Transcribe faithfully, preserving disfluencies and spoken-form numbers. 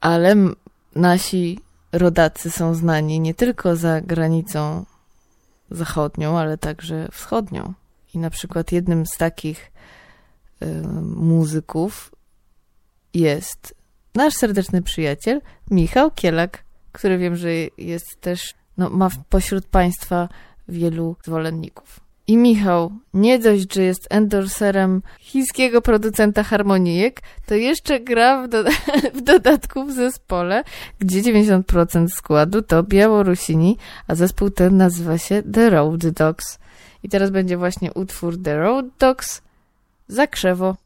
ale m- nasi rodacy są znani nie tylko za granicą zachodnią, ale także wschodnią. I na przykład jednym z takich y, muzyków jest nasz serdeczny przyjaciel Michał Kielak, który wiem, że jest też, no, ma pośród państwa wielu zwolenników. I Michał, nie dość, że jest endorserem chińskiego producenta harmonijek, to jeszcze gra w, do- w dodatku w zespole, gdzie dziewięćdziesiąt procent składu to Białorusini, a zespół ten nazywa się The Road Dogs. I teraz będzie właśnie utwór The Road Dogs za krzewo.